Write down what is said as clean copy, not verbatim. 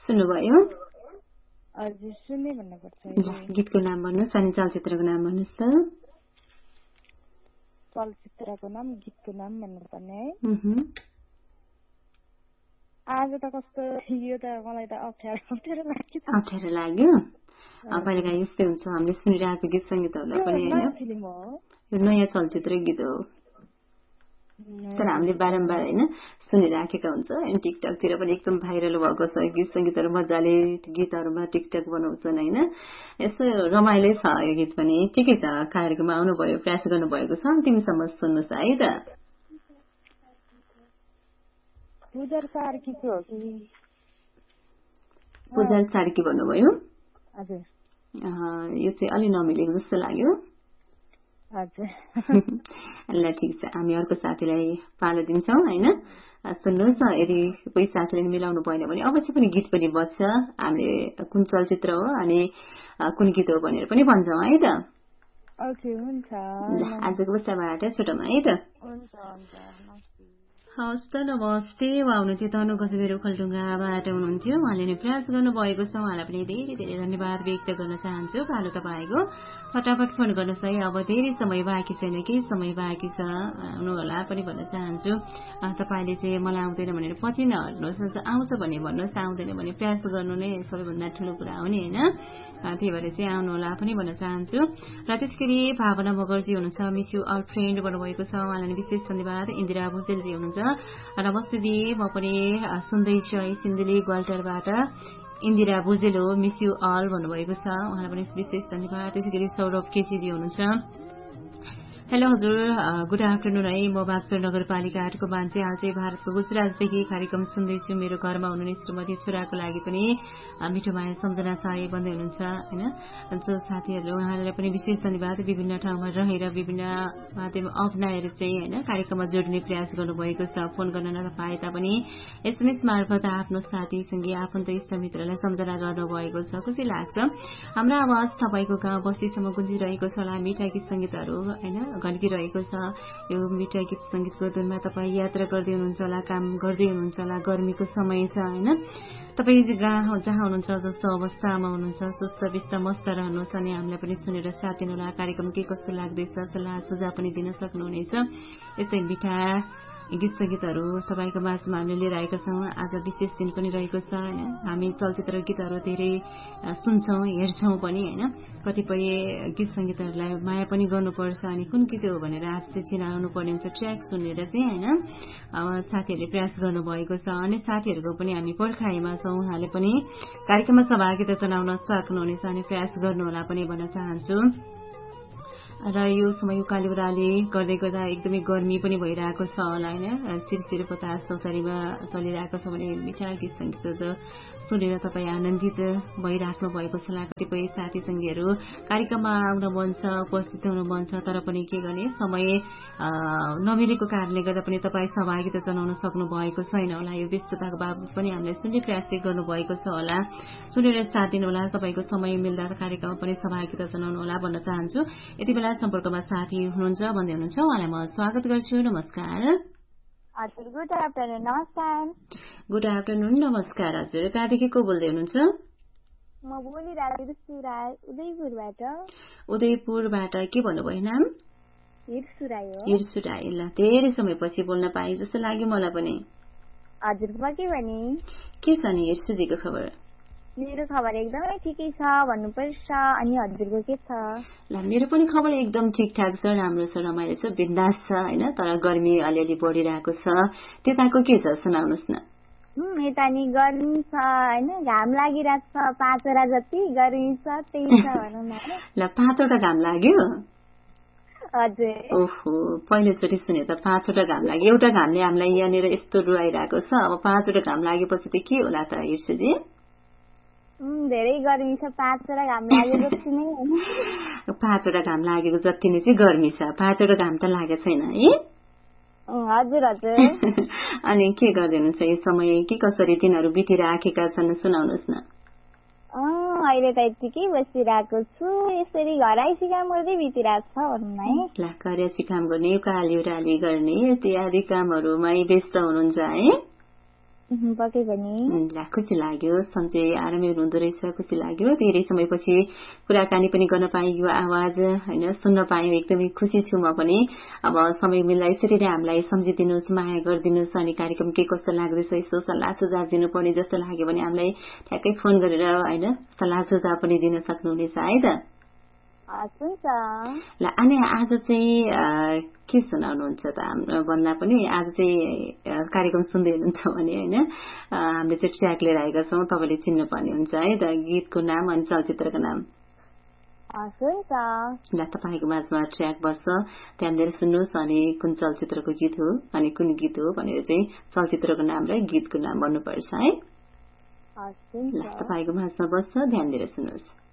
सुन्नुभयो? हजुर सुन्ने भन्नुपर्छ। गीतको नाम भन्नुहोस् अनि चलचित्रको नाम भन्नुहोस् त। चलचित्रको नाम गीतको नाम भन्नुपर्ने है। आज त कस्तो यो त मलाई त अप्ठ्यारो लाग्यो। कहिलेकाहीँ यस्तै हुन्छ, हामीले सुनिरहेको गीत सङ्गीतहरूलाई पनि होइन, यो नयाँ चलचित्र गीत हो तर हामीले बारम्बार होइन सुनिराखेका हुन्छ। अनि टिकटकतिर पनि एकदम भाइरल भएको छ गीत सङ्गीतहरू, मजाले गीतहरूमा टिकटक बनाउँछन् होइन। यस्तो रमाइलो छ यो गीत पनि। ठिकै छ, कार्यक्रममा आउनुभयो, प्रयास गर्नुभएको छ, अन्तिमसम्म सुन्नुहोस् है त। पूजल सार्की भन्नुभयो? हजुर। यो चाहिँ अलि नमिलेको जस्तो लाग्यो। हजुर। ल ठिक छ, हामी अर्को साथीलाई पालो दिन्छौँ होइन। सुन्नुहोस् न, यदि कोही साथीले मिलाउनु भएन भने अवश्य पनि गीत पनि बज्छ। हामीले कुन चलचित्र हो अनि कुन गीत हो भनेर पनि भन्छौँ है त। आजको बसाबाट छुटौँ है त। हवस् त, नमस्ते। उहाँ हुनुहुन्थ्यो तनु गजबेर ओखलढुङ्गाबाट हुनुहुन्थ्यो। उहाँले नै प्रयास गर्नुभएको छ, उहाँलाई पनि धेरै धेरै धन्यवाद व्यक्त गर्न चाहन्छु। पालो तपाईँको, फटाफट फोन गर्नुहोस् है, अब धेरै समय बाँकी छैन, केही समय बाँकी छ, आउनुहोला पनि भन्न चाहन्छु। तपाईँले चाहिँ मलाई आउँदैन भनेर पछि नहट्नुहोस्, आउँछ भने भन्नुहोस्, आउँदैन भने प्रयास गर्नु नै सबैभन्दा ठुलो कुरा हो नि होइन। त्यही भएर चाहिँ आउनुहोला पनि भन्न चाहन्छु। र त्यसरी भावना मगर्जी हुनुहुन्छ, मिस यु आवर फ्रेन्ड भन्नुभएको छ, उहाँलाई विशेष धन्यवाद। इन्दिरा भुजेलजी हुनुहुन्छ, नमस्ते दी, म पनि सुन्दैछु है सिन्धुली ग्वाल्टरबाट। इन्दिरा भुजेल हो, मिस यु अल भन्नुभएको छ, उहाँलाई पनि विशेष धन्यवाद। त्यसै गरी सौरभ केसीजी हुनुहुन्छ, हेलो हजुर, गुड आफ्टरनुन है, म बागचौर नगरपालिका 8 को मान्छे, आज चाहिँ भारतको गुजरातदेखि कार्यक्रम सुन्दैछु। मेरो घरमा हुनुहुने श्रीमती छोराको लागि पनि मिठो माया सम्झना छ है भन्दै हुनुहुन्छ होइन। जो साथीहरू उहाँहरूलाई पनि विशेष धन्यवाद। विभिन्न ठाउँमा रहेर विभिन्न माध्यम अप्नाएर चाहिँ होइन कार्यक्रममा जोड्ने प्रयास गर्नुभएको छ। फोन गर्न नपाए तापनि एसएमएस मार्फत आफ्नो साथीसँगै आफन्त इष्टमित्रलाई सम्झना गर्नुभएको छ, खुसी लाग्छ। हाम्रो आवाज तपाईँको गाउँ बस्तीसम्म गुन्जिरहेको छ होला, मिठा गीत सङ्गीतहरू होइन गन्किरहेको छ। यो मिठा गीत सङ्गीतको धुनमा तपाईँ यात्रा गर्दै हुनुहुन्छ होला, काम गर्दै हुनुहुन्छ होला, गर्मीको समय छ होइन। तपाईँ जहाँ हुनुहुन्छ, जस्तो अवस्थामा हुनुहुन्छ, सुस्त विस्त मस्त रहनुहोस् अनि हामीलाई पनि सुनेर साथ दिनुहोला। कार्यक्रम के कस्तो लाग्दैछ सल्लाह सुझाव पनि दिन सक्नुहुनेछ। यस्तै मिठा गीत सङ्गीतहरू तपाईँको माझमा हामीले लिएर आएका छौँ। आज विशेष दिन पनि रहेको छ होइन। हामी चलचित्र गीतहरू धेरै सुन्छौँ, हेर्छौँ पनि होइन। कतिपय गीत सङ्गीतहरूलाई माया पनि गर्नुपर्छ अनि कुन गीत हो भनेर आज चाहिँ चिनाउनु पर्ने हुन्छ। ट्र्याक सुनेर चाहिँ होइन साथीहरूले प्रयास गर्नुभएको छ अनि साथीहरूको पनि हामी पर्खाइमा छौँ। उहाँले पनि कार्यक्रममा सहभागिता जनाउन सक्नुहुनेछ अनि प्रयास गर्नुहोला पनि भन्न चाहन्छु। र यो समय उकाली ओह्राली गर्दै गर्दा एकदमै गर्मी पनि भइरहेको छ होला होइन। शिरशिर बतास चौतारीमा चलिरहेको छ भने मिठा गीत सङ्गीत सुनेर तपाईँ आनन्दित भइराख्नु भएको छ होला। कतिपय साथी सङ्गीहरू कार्यक्रममा आउन मन छ, उपस्थित हुनु मन छ, तर पनि के गर्ने समय नमिलेको कारणले गर्दा पनि तपाईँ सहभागिता जनाउन सक्नु भएको छैन होला। यो व्यस्तताको बावजुद पनि हामीले सुन्ने प्रयास गर्नुभएको छ होला। सुनेर साथ दिनुहोला। तपाईँको समय मिल्दा कार्यक्रममा पनि सहभागिता जनाउनु होला भन्न चाहन्छु। यति बेला सम्पर्कमा साथी हुनुहुन्छ भन्दै हुनुहुन्छ, उहाँलाई म स्वागत गर्छु। नमस्कार। हजुर, गुड आफ्टरनुन। नमस्कार। गुड आफ्टरनुन, नमस्कार। हजुर, कहाँदेखि को बोल्दै हुनुहुन्छ? म बोलिरहेको उदयपुरबाट। उदयपुरबाट के भन्नुभयो नाम? हिर्सु राई हो। हिर्सु राई। ल, धेरै समयपछि बोल्न पाएँ जस्तो लाग्यो मलाई पनि। हजुर, के भने के छ नि हिर्सुजीको खबर? मेरो खबर एकदमै ठिकै छ भन्नुपर्छ। अनि हजुरको के छ? ल, मेरो पनि खबर एकदम ठिकठाक छ, राम्रो छ, रमाइलो छ, बिन्दास छ होइन। तर गर्मी अलिअलि बढिरहेको छ। त्यताको के छ सुनाउनुहोस् न। यता नि गर्मी छ होइन, घाम लागिरहेको छ, 5 वटा जति गर्मी छ, त्यही छ भनौँ न। ल, 5 वटा घाम लाग्यो? हजुर। ओहो, पहिलोचोटि सुने त 5 वटा घाम लाग्यो। एउटा घामले हामीलाई यहाँनिर यस्तो रुवाइरहेको छ, अब 5 वटा घाम लागेपछि त के होला त हिर्सुजी? धेरै गर्मी छ, 5 वटा घाम लागेको जति नै 5 वटा घाम लागेको जति नै चाहिँ गर्मी छ, 5 वटा घाम त लागेको छैन है? हजुर हजुर। अनि के गर्दै हुनुहुन्छ यो समय? के कसरी दिनहरू बितिराखेका छन् सुनाउनुहोस् न। अहिले त यतिकै बसिरहेको छु, यसरी घरैसी काम गर्दै बितिरहेको छ भनौँ न है। ल, घरैसी काम गर्ने, उकाली ओह्राली गर्ने इत्यादि कामहरूमै व्यस्त हुनुहुन्छ है? पक्कै पनि। ल खुसी लाग्यो, सन्चै आरामै हुनुहुँदो रहेछ, खुसी लाग्यो। धेरै समयपछि कुराकानी पनि गर्न पाइयो, आवाज होइन सुन्न पायौँ, एकदमै खुसी छु म पनि। अब समय मिल्दा यसरी नै हामीलाई सम्झिदिनुहोस्, माया गरिदिनुहोस् अनि कार्यक्रम के कस्तो लाग्दैछ यसो सल्लाह सुझाव दिनुपर्ने जस्तो लाग्यो भने हामीलाई ठ्याक्कै फोन गरेर होइन सल्लाह सुझाव पनि दिन सक्नुहुनेछ है त। ल अनि आज चाहिँ के सुनाउनुहुन्छ त भन्दा पनि आज चाहिँ कार्यक्रम सुन्दै हुनुहुन्छ भने होइन हामीले चाहिँ ट्र्याक लिएर आएका छौँ, तपाईँले चिन्नुपर्ने हुन्छ है त, गीतको नाम अनि चलचित्रको नाम। ल तपाईँको माझमा ट्र्याक बस्छ, ध्यान दिएर सुन्नुहोस् अनि कुन चलचित्रको गीत हो अनि कुन गीत हो भनेर चाहिँ चलचित्रको नाम र गीतको नाम भन्नुपर्छ है। ल तपाईँको माझमा बस्छ, ध्यान दिएर सुन्नुहोस्।